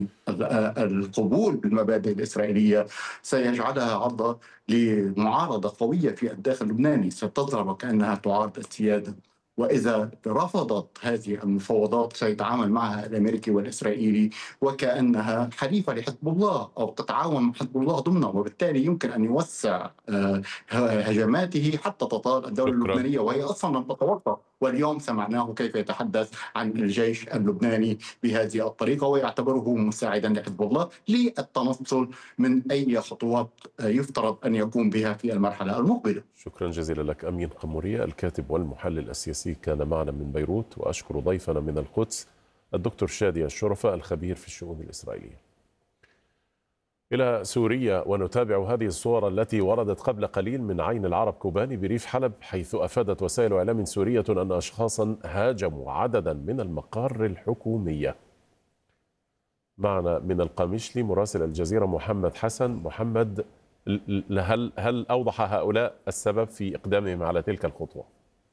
القبول بالمبادئ الإسرائيلية سيجعلها عرضة لمعارضة قوية في الداخل اللبناني، ستظهر وكأنها تعارض السيادة. وإذا رفضت هذه المفاوضات سيتعامل معها الأمريكي والإسرائيلي وكأنها حليفة لحزب الله أو تتعاون مع حزب الله ضمنه، وبالتالي يمكن أن يوسع هجماته حتى تطال الدولة شكرا. اللبنانية، وهي أصلا لم تتوقف. واليوم سمعناه كيف يتحدث عن الجيش اللبناني بهذه الطريقة ويعتبره مساعدا لحزب الله للتنصل من أي خطوات يفترض أن يقوم بها في المرحلة المقبلة. شكرا جزيلا لك أمين قمورية الكاتب والمحلل السياسي كان معنا من بيروت، وأشكر ضيفنا من القدس الدكتور شادي الشرفة الخبير في الشؤون الإسرائيلية. إلى سوريا ونتابع هذه الصور التي وردت قبل قليل من عين العرب كوباني بريف حلب، حيث أفادت وسائل إعلام سورية أن أشخاصا هاجموا عددا من المقار الحكومية. معنا من القامشلي مراسل الجزيرة محمد حسن. محمد، هل أوضح هؤلاء السبب في إقدامهم على تلك الخطوة؟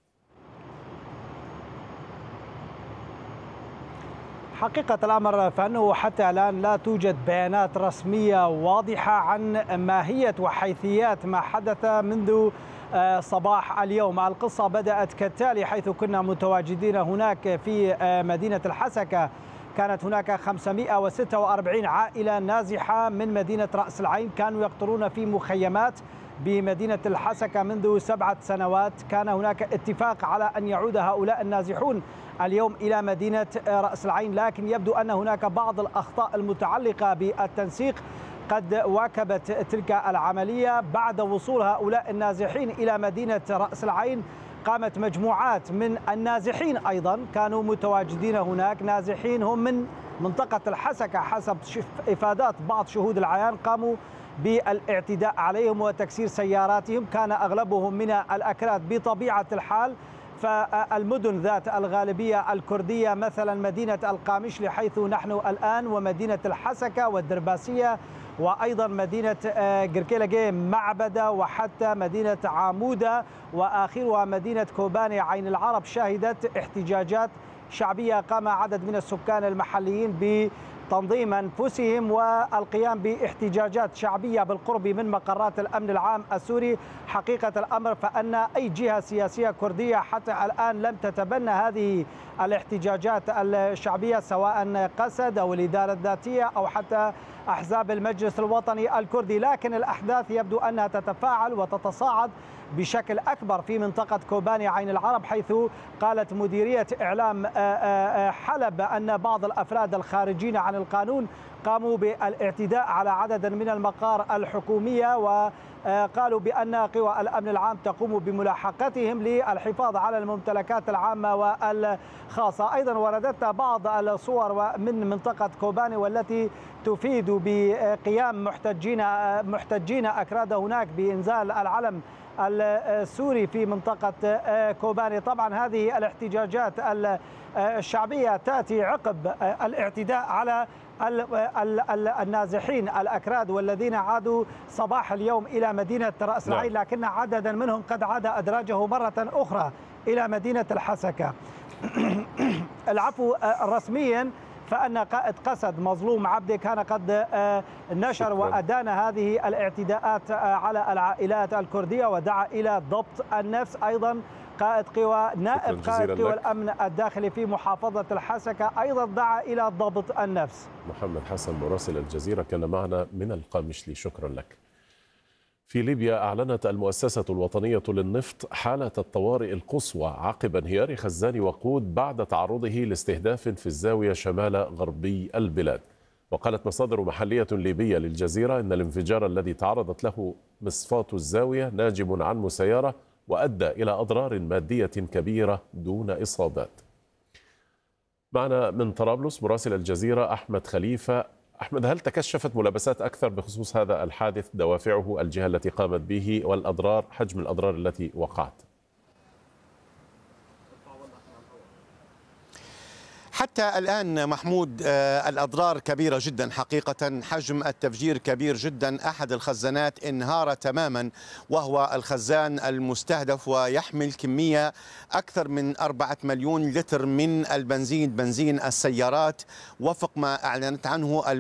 حقيقة الأمر فإنه حتى الآن لا توجد بيانات رسمية واضحة عن ماهية وحيثيات ما حدث منذ صباح اليوم. القصة بدأت كالتالي، حيث كنا متواجدين هناك في مدينة الحسكة. كانت هناك 546 عائلة نازحة من مدينة رأس العين، كانوا يقطرون في مخيمات بمدينة الحسكة منذ 7 سنوات. كان هناك اتفاق على أن يعود هؤلاء النازحون اليوم إلى مدينة رأس العين، لكن يبدو أن هناك بعض الأخطاء المتعلقة بالتنسيق قد واكبت تلك العملية. بعد وصول هؤلاء النازحين إلى مدينة رأس العين قامت مجموعات من النازحين أيضا كانوا متواجدين هناك، نازحين هم من منطقة الحسكة حسب إفادات بعض شهود العيان، قاموا بالاعتداء عليهم وتكسير سياراتهم. كان أغلبهم من الأكراد بطبيعة الحال. فالمدن ذات الغالبية الكردية مثلا مدينة القامشلي حيث نحن الآن، ومدينة الحسكة والدرباسية، وأيضا مدينة قركيلقي معبدة، وحتى مدينة عامودة، وآخرها مدينة كوباني عين العرب، شهدت احتجاجات شعبية. قام عدد من السكان المحليين بتنظيم أنفسهم والقيام باحتجاجات شعبية بالقرب من مقرات الأمن العام السوري. حقيقة الأمر فأن أي جهة سياسية كردية حتى الآن لم تتبنى هذه الاحتجاجات الشعبية، سواء قسد أو الإدارة الذاتية أو حتى أحزاب المجلس الوطني الكردي. لكن الأحداث يبدو أنها تتفاعل وتتصاعد بشكل أكبر في منطقة كوباني عين العرب، حيث قالت مديرية إعلام حلب أن بعض الأفراد الخارجين عن القانون قاموا بالاعتداء على عدد من المقار الحكومية، وقالوا بأن قوى الأمن العام تقوم بملاحقتهم للحفاظ على الممتلكات العامة والخاصة. أيضا وردت بعض الصور من منطقة كوباني والتي تفيد بقيام محتجين أكراد هناك بإنزال العلم السوري في منطقة كوباني. طبعا هذه الاحتجاجات الشعبية تأتي عقب الاعتداء على النازحين الأكراد والذين عادوا صباح اليوم إلى مدينة رأس العين، لكن عددا منهم قد عاد أدراجه مرة أخرى إلى مدينة الحسكة. العفو، رسميا فأن قائد قسد مظلوم عبده كان قد نشر وأدان هذه الاعتداءات على العائلات الكردية ودعا إلى ضبط النفس. أيضا نائب قائد قوى الأمن الداخلي في محافظة الحسكة أيضا دعا إلى ضبط النفس. محمد حسن مراسل الجزيرة كان معنا من القامشلي، شكرا لك. في ليبيا أعلنت المؤسسة الوطنية للنفط حالة الطوارئ القصوى عقب انهيار خزان وقود بعد تعرضه لاستهداف في الزاوية شمال غربي البلاد. وقالت مصادر محلية ليبية للجزيرة إن الانفجار الذي تعرضت له مصفاة الزاوية ناجم عن مسيرة وأدى إلى أضرار مادية كبيرة دون إصابات. معنا من طرابلس مراسل الجزيرة أحمد خليفة. أحمد، هل تكشفت ملابسات أكثر بخصوص هذا الحادث، دوافعه، الجهة التي قامت به، والأضرار، حجم الأضرار التي وقعت؟ حتى الآن محمود الأضرار كبيرة جدا حقيقة. حجم التفجير كبير جدا. أحد الخزانات انهار تماما وهو الخزان المستهدف، ويحمل كمية أكثر من 4 مليون لتر من البنزين، بنزين السيارات، وفق ما أعلنت عنه